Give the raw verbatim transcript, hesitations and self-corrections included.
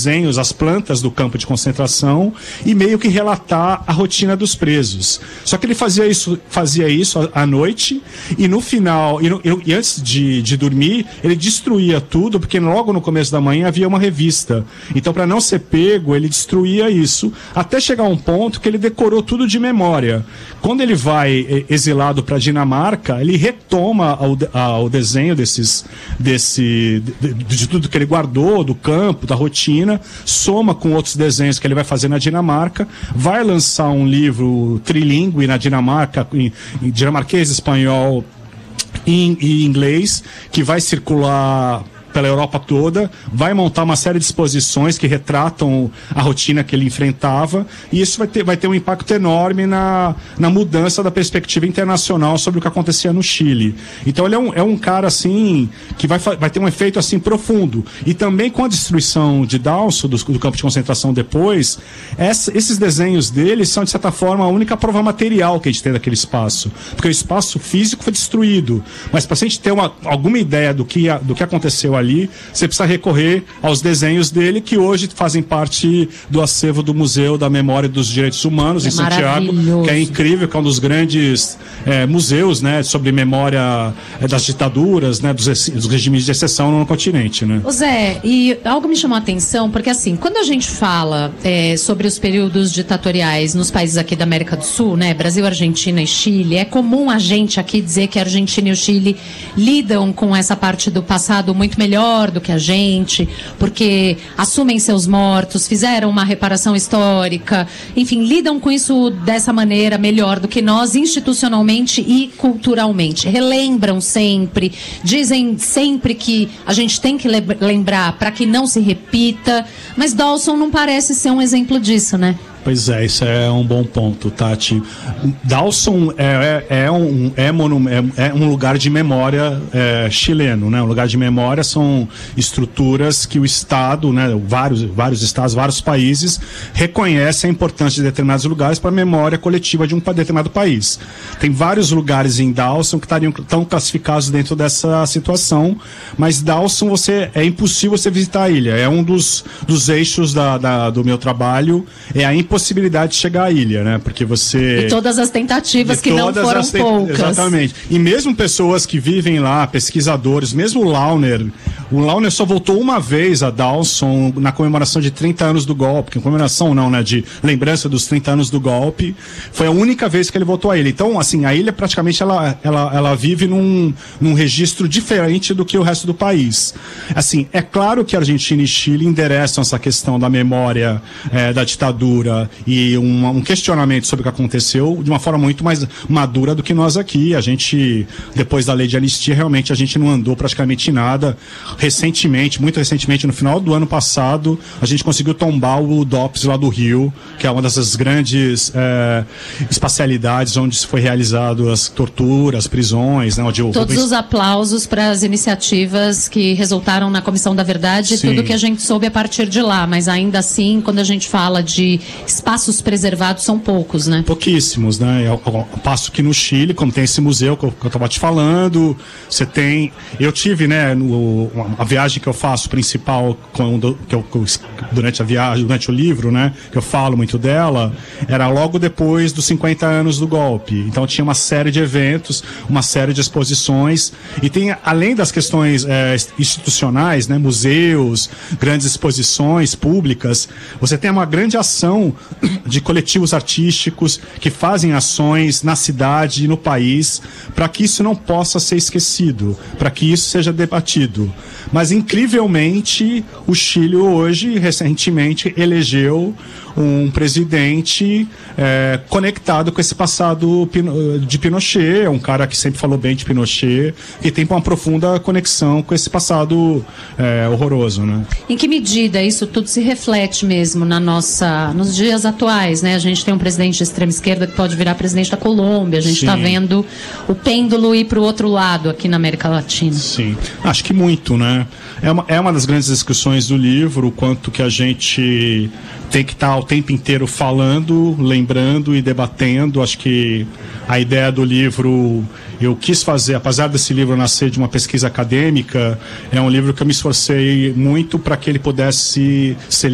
desenhos, as plantas do campo de concentração e meio que relatar a rotina dos presos. Só que ele fazia isso, fazia isso à noite e no final, e, no, e antes de, de dormir, ele destruía tudo, porque logo no começo da manhã havia uma revista. Então, para não ser pego, ele destruía isso, até chegar a um ponto que ele decorou tudo de memória. Quando ele vai exilado para a Dinamarca, ele retoma o, o desenho desses, desse, de, de tudo que ele guardou, do campo, da rotina, soma com outros desenhos que ele vai fazer na Dinamarca, vai lançar um livro trilingue na Dinamarca, em, em dinamarquês, espanhol e, e inglês, que vai circular pela Europa toda, vai montar uma série de exposições que retratam a rotina que ele enfrentava, e isso vai ter, vai ter um impacto enorme na, na mudança da perspectiva internacional sobre o que acontecia no Chile. Então ele é um, é um cara assim que vai, vai ter um efeito assim profundo. E também com a destruição de Dawson, do, do campo de concentração depois, essa, esses desenhos dele são de certa forma a única prova material que a gente tem daquele espaço, porque o espaço físico foi destruído, mas para a gente ter uma, alguma ideia do que, do que aconteceu ali, ali, você precisa recorrer aos desenhos dele, que hoje fazem parte do acervo do Museu da Memória e dos Direitos Humanos, é em Santiago, que é incrível, que é um dos grandes é, museus, né, sobre memória é, das ditaduras, né, dos, dos regimes de exceção no continente, né? Ô Zé, e algo me chamou a atenção, porque assim, quando a gente fala é, sobre os períodos ditatoriais nos países aqui da América do Sul, né, Brasil, Argentina e Chile, é comum a gente aqui dizer que a Argentina e o Chile lidam com essa parte do passado muito melhor melhor do que a gente, porque assumem seus mortos, fizeram uma reparação histórica, enfim, lidam com isso dessa maneira melhor do que nós, institucionalmente e culturalmente. Relembram sempre, dizem sempre que a gente tem que lembrar para que não se repita, mas Dawson não parece ser um exemplo disso, né? Pois é, isso é um bom ponto, Tati. Dawson é, é, é, um, é, monum, é, é um lugar de memória é, chileno, né? Um lugar de memória são estruturas que o Estado, né, vários, vários estados, vários países reconhecem a importância de determinados lugares para a memória coletiva de um determinado país. Tem vários lugares em Dawson que estariam, estão classificados dentro dessa situação, mas Dawson você, é impossível você visitar a ilha. É um dos, dos eixos da, da, do meu trabalho, é a impossibilidade possibilidade de chegar à ilha, né? Porque você... E todas as tentativas que não foram te... poucas. Exatamente. E mesmo pessoas que vivem lá, pesquisadores, mesmo o Launer, o Launer só voltou uma vez a Dawson na comemoração de trinta anos do golpe, que comemoração não, né? De lembrança dos trinta anos do golpe. Foi a única vez que ele voltou à ilha. Então, assim, a ilha praticamente ela, ela, ela vive num, num registro diferente do que o resto do país. Assim, é claro que Argentina e Chile endereçam essa questão da memória é, da ditadura e um, um questionamento sobre o que aconteceu de uma forma muito mais madura do que nós aqui. A gente, depois da lei de anistia, realmente a gente não andou praticamente nada. Recentemente, muito recentemente, no final do ano passado, a gente conseguiu tombar o DOPS lá do Rio, que é uma dessas grandes é, espacialidades onde foi realizado as torturas, as prisões, né, onde o Todos Rubens... os aplausos para as iniciativas que resultaram na Comissão da Verdade e tudo que a gente soube a partir de lá, mas ainda assim, quando a gente fala de espaços preservados, são poucos, né? Pouquíssimos, né? Eu, eu passo que no Chile, como tem esse museu que eu, que eu tava te falando, você tem... Eu tive, né, no, a viagem que eu faço principal, quando, que eu, durante a viagem, durante o livro, né, que eu falo muito dela, era logo depois dos cinquenta anos do golpe. Então tinha uma série de eventos, uma série de exposições, e tem, além das questões é, institucionais, né, museus, grandes exposições públicas, você tem uma grande ação de coletivos artísticos que fazem ações na cidade e no país para que isso não possa ser esquecido, para que isso seja debatido. Mas, incrivelmente, o Chile hoje, recentemente, elegeu um presidente é, conectado com esse passado de Pinochet, um cara que sempre falou bem de Pinochet, que tem uma profunda conexão com esse passado é, horroroso, né? Em que medida isso tudo se reflete mesmo na nossa, nos dias atuais, né? A gente tem um presidente de extrema esquerda que pode virar presidente da Colômbia, a gente está vendo o pêndulo ir para o outro lado aqui na América Latina. Sim, acho que muito, né? É uma, é uma das grandes discussões do livro, o quanto que a gente tem que estar o tempo inteiro falando, lembrando e debatendo. Acho que a ideia do livro, eu quis fazer, apesar desse livro nascer de uma pesquisa acadêmica, é um livro que eu me esforcei muito para que ele pudesse ser